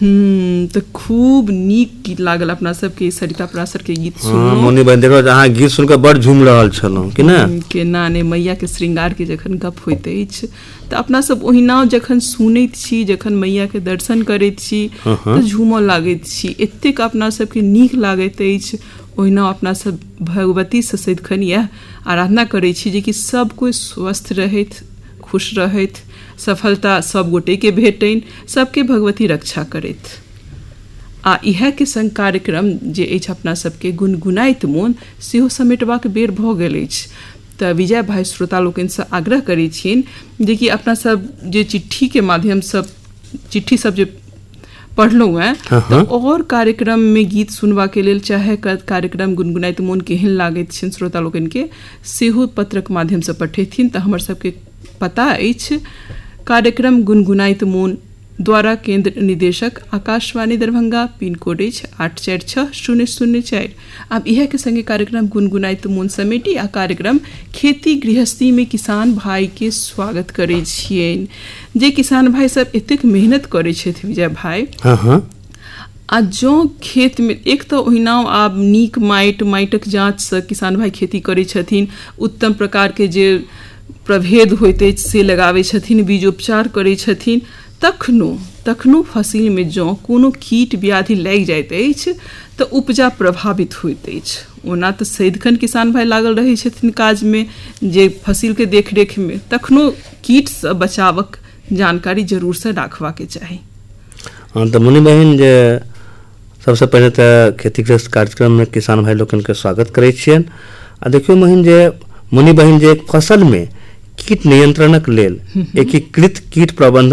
तो खूब नीक गीत लागल अपना सबके सरिता पराशर के गीत हाँ मोनी बहन देखो अहाँ गीत सुनकर बड़ झूम रहल छलहुँ कि ना के नाने मैया के श्रृंगार के जखन गप होइत अछि तऽ अपना सब ओहिना जखन सुनैत छी जखन मैया के दर्शन करैत छी तऽ झूमऽ लागैत छी एतेक अपना सबके नीक लागैत अछि ओहिना अपना सब भगवती से सदिखन इएह आराधना करै छी जे कि सब कोई स्वस्थ रहैत खुश रहैत सफलता सब गोटे के भेटैन सबके भगवती रक्षा करैत आ इएह के संग कार्यक्रम जे अछि अपना सबके गुनगुनाइत मोन सेहो समेटबाक बेर भऽ गेल अछि तऽ विजय भाई श्रोता लोकनिसँ आग्रह करै छियनि जे कि अपना सब जे चिट्ठी के माध्यम सब चिट्ठी सब जे पढ़लहुँ हैं तऽ और कार्यक्रम में गीत सुनबा के लेल चाहे कार्यक्रम गुनगुनाइत मोन केहन लागैत छनि श्रोता लोकनि के सेहो पत्रक माध्यम से पठेथिन तऽ हमर सबके पता अछि कार्यक्रम गुनगुनाइत मोन द्वारा केंद्र निदेशक आकाशवाणी दरभंगा पिन कोड अछि 846004। अब इह के संगे कार्यक्रम गुनगुनाइत मोन समेटी आ कार्यक्रम खेती गृहस्थी में किसान भाई के स्वागत करे छियनि जे किसान भाई सब एतेक मेहनत करे छथि विजय भाई आ जो खेत में एक तो ओहिना आब नीक माटिक जांच से किसान भाई खेती करे छथिन उत्तम प्रकार के जे प्रभेद होइत अछि से लगाबै छथिन बीजोपचार करै छथिन तखनो फसिल में जँ कोनो कीट व्याधि लागि जाइत अछि तऽ उपजा प्रभावित होइत अछि ओना तऽ सदिखन किसान भाई लागल रहै छथिन काज में जे फसिल के देखरेख में तखनो कीट से बचावक जानकारी जरूर से राखबाक चाही। हाँ तऽ मुनि बहिन जे सबसे पहले तऽ खेती गृहस्थ कार्यक्रम में किसान भाई लोकन के स्वागत करै छियनि आ देखियो बहिन जे मुनि बहिन जे फसल में कीट नियंत्रणक लेल एकीकृत कीट प्रबंधन